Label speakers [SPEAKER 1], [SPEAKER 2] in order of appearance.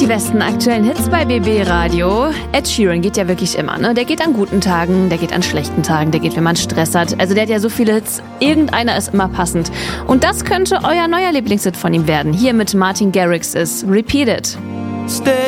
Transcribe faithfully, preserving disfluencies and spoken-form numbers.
[SPEAKER 1] besten aktuellen Hits bei B B Radio. Ed Sheeran geht ja wirklich immer, ne? Der geht an guten Tagen, der geht an schlechten Tagen, der geht, wenn man Stress hat. Also der hat ja so viele Hits, irgendeiner ist immer passend. Und das könnte euer neuer Lieblingshit von ihm werden. Hier mit Martin Garrix ist Repeat It.
[SPEAKER 2] Stay